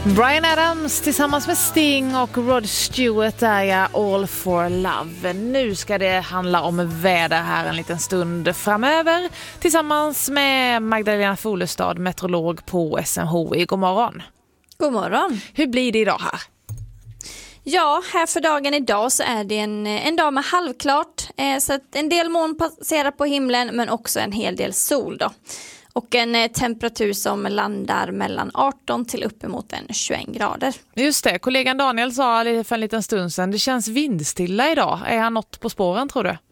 Bryan Adams tillsammans med Sting och Rod Stewart är jag All for Love. Nu ska det handla om väder här en liten stund framöver tillsammans med Magdalena Folestad, meteorolog på SMHI. God morgon. God morgon. Hur blir det idag här? Ja, här för dagen idag så är det en dag med halvklart. Så att en del moln passerar på himlen men också en hel del sol då. Och en temperatur som landar mellan 18 till uppemot 21 grader. Just det, kollegan Daniel sa för en liten stund sedan, det känns vindstilla idag. Är han något på spåren tror du?